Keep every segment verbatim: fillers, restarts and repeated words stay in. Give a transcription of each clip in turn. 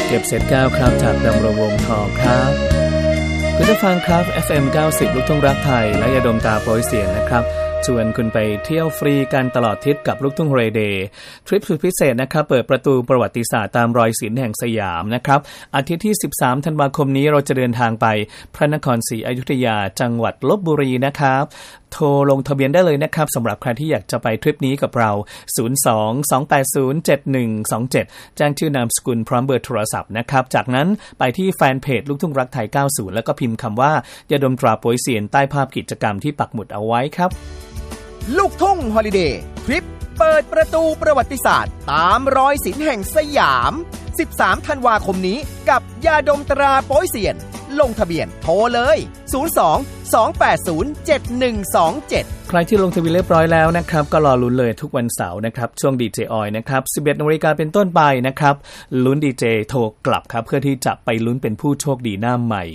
เก็บเศษแก้วครับจากดำรงวงศ์ทองครับคุณผู้ฟังครับ เอฟ เอ็ม เก้าสิบ ลูกทุ่งรักไทยและยาดมตาโปรยเสียงนะครับชวนคุณไปเที่ยวฟรีกันตลอดทริปกับลูกทุ่งเรเดย์ทริปสุดพิเศษนะครับเปิดประตูประวัติศาสตร์ตามรอยศิลป์แห่งสยามนะครับอาทิตย์ที่สิบสามธันวาคมนี้เราจะเดินทางไปพระนครศรีอยุธยาจังหวัดลพบุรีนะครับโทรลงทะเบียนได้เลยนะครับสำหรับใครที่อยากจะไปทริปนี้กับเราศูนย์ สอง สอง แปด ศูนย์ เจ็ด หนึ่ง สอง เจ็ดแจ้งชื่อนามสกุลพร้อมเบอร์โทรศัพท์นะครับจากนั้นไปที่แฟนเพจลูกทุ่งรักไทยเก้าสิบแล้วก็พิมพ์คำว่ายาดมตราโปรยเสียงใต้ภาพกิจกรรมที่ปักหมุดเอาไว้ครับลูกทุ่งฮอลิเดย์ทริปเปิดประตูประวัติศาสตร์ตามรอยศิลป์แห่งสยามสิบสามธันวาคมนี้กับยาดมตราโป๊ยเซียนลงทะเบียนโทรเลยศูนย์ สอง สอง แปด ศูนย์ เจ็ด หนึ่ง สอง เจ็ดใครที่ลงทะเบียนเรียบร้อยแล้วนะครับก็รอลุ้นเลยทุกวันเสาร์นะครับช่วงดีเจออยนะครับ สิบเอ็ดนาฬิกาเป็นต้นไปนะครับลุ้นดีเจโทรกลับครับเพื่อที่จะไปลุ้นเป็นผู้โชคดีหน้าใหม่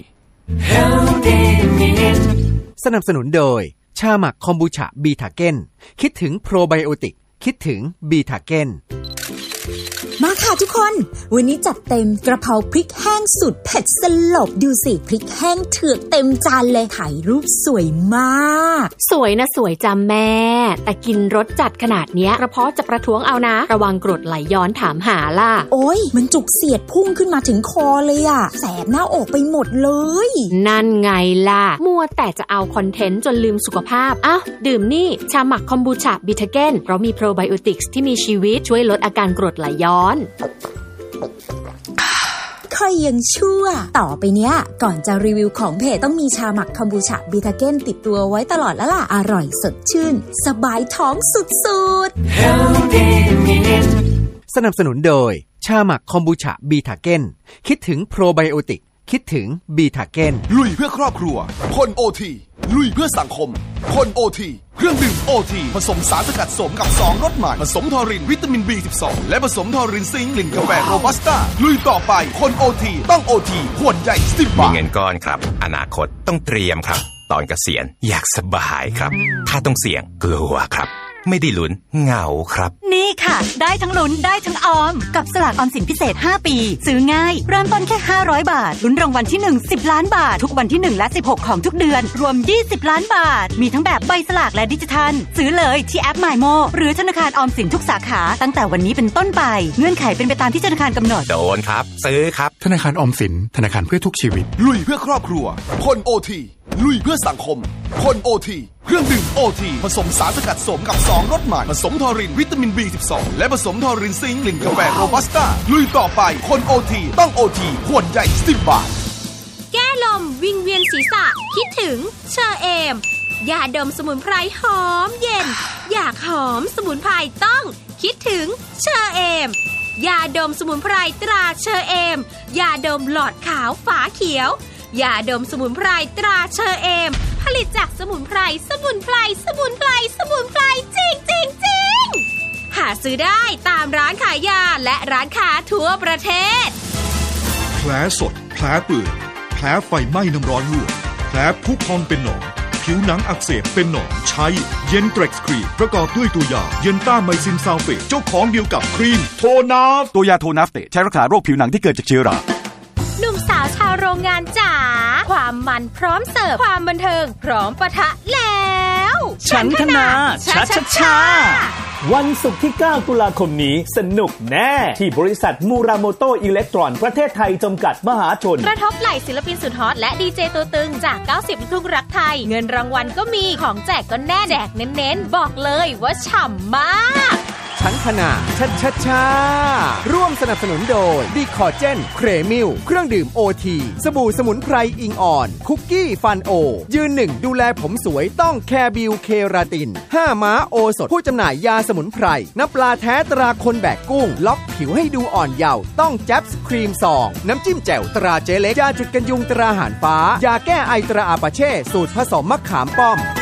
สนับสนุนโดยชาหมักคอมบูชาบีทาเก้นคิดถึงโปรไบโอติกคิดถึงบีทาเก้นมาค่ะทุกคนวันนี้จัดเต็มกระเพราพริกแห้งสุดเผ็ดสลบดูสิพริกแห้งเถือกเต็มจานเลยถ่ายรูปสวยมากสวยนะสวยจำแม่แต่กินรสจัดขนาดเนี้ยกระเพาะจะประท้วงเอานะระวังกรดไหลย้อนถามหาล่ะโอ๊ยมันจุกเสียดพุ่งขึ้นมาถึงคอเลยอะแสบหน้าอกไปหมดเลยนั่นไงล่ะมัวแต่จะเอาคอนเทนต์จนลืมสุขภาพอ้าวดื่มนี่ชาหมักคอมบูชาบิทาเก้นเพราะมีโปรไบโอติกส์ที่มีชีวิตช่วยลดอาการกรดไหลย้อนค่อยยังชั่วต่อไปเนี้ยก่อนจะรีวิวของเพจต้องมีชาหมักคอมบูชาบิทาเก้นติดตัวไว้ตลอดแล้วล่ะอร่อยสดชื่นสบายท้องสุดๆสนับสนุนโดยชาหมักคอมบูชาบิทาเก้นคิดถึงโปรไบโอติกคิดถึงบีทาเก้นลุยเพื่อครอบครัวคนโอทีลุยเพื่อสังคมคนโอทีเครื่องดื่มโอทีผสมสารสกัดสมกับสองรสใหม่ผสมทอรินวิตามิน บี สิบสอง และผสมทอรินซิงค์กลิ่นกาแฟโรบัสต้าลุยต่อไปคนโอทีต้องโอทีขวดใหญ่สิบบาทมีเงินก้อนครับอนาคตต้องเตรียมครับตอนเกษียณอยากสบายครับถ้าต้องเสี่ยงกลัวครับไม่ได้ลุ้นเหงาครับนี่ค่ะได้ทั้งลุ้นได้ทั้งออมกับสลากออมสินพิเศษห้าปีซื้อง่ายเริ่มต้นแค่ห้าร้อยบาทลุ้นรางวัลที่หนึ่ง สิบล้านบาททุกวันที่หนึ่งและสิบหกของทุกเดือนรวมยี่สิบล้านบาทมีทั้งแบบใบสลากและดิจิทัลซื้อเลยที่แอป มาย โม หรือธนาคารออมสินทุกสาขาตั้งแต่วันนี้เป็นต้นไปเงื่อนไขเป็นไปตามที่ธนาคารกำหนดโดนครับซื้อครับธนาคารออมสินธนาคารเพื่อทุกชีวิตลุยเพื่อครอบครัวคนโอทีลุยเพื่อสังคมคนโอทีเครื่องดื่มโอทีผสมสารสกัดสมกับสองรสใหม่ผสมทอรินวิตามิน บี สิบสอง และผสมทอรินซิงค์กลิ่นกาแฟโรบัสต้าลุยต่อไปคนโอทีต้องโอทีขวดใหญ่สิบบาทแก้ลมวิงเวียนศีรษะคิดถึงเชอเอมยาดมสมุนไพรหอมเย็นอยากหอมสมุนไพรต้องคิดถึงเชอเอมยาดมสมุนไพรตราเชอเอมยาดมหลอดขาวฝาเขียวยาดมสมุนไพรตราเชอเอมผลิตจากสมุนไพรสมุนไพรสมุนไพรสมุนไพรจริงจริงจริงหาซื้อได้ตามร้านขายยาและร้านค้าทั่วประเทศแผลสดแผลเปื่อยแผลไฟไหม้น้ำร้อนลวกแผลพุพองเป็นหนองผิวหนังอักเสบเป็นหนองใช้เย็นเทร็กซ์ครีมประกอบด้วยตัวยาเย็นต้าไมซินซัลเฟตเจ้าของเดียวกับครีมโทนาฟตัวยาโทนาฟเตใช้รักษาโรคผิวหนังที่เกิดจากเชื้อราหนุ่มสาวชาวโรงงานจ๋าความมันพร้อมเสิร์ฟความบันเทิงพร้อมปะทะแล้วฉันทนาชัชชาวันศุกร์ที่เก้าตุลาคมนี้สนุกแน่ที่บริษัทมูราโมโตอิเล็กตรอนประเทศไทยจำกัดมหาชนกระทบไหล่ศิลปินสุดฮอตและดีเจตัวตึงจากเก้าสิบลูกทุ่งรักไทยเงินรางวัลก็มีของแจกก็แน่แจกเน้นๆบอกเลยว่าฉ่ำมากฉันทนาชัชชาร่วมสนับสนุนโดยดีคอเจนเครมิลเครื่องดื่มโอทีสบู่สมุนไพรอิงอ่อนคุกกี้ฟันโอยืนหนึ่งดูแลผมสวยต้องแคร์บิวเคราตินห้าม้าโอสถผู้จำหน่ายยาสมุนไพรน้ำปลาแท้ตราคนแบกกุ้งล็อกผิวให้ดูอ่อนเยาว์ต้องแจ๊บส์ครีมซองน้ำจิ้มแจ่วตราเจเล็กยาจุดกันยุงตราหานฟ้ายาแก้ไอตราอาปาเช่สูตรผสมมะขามป้อม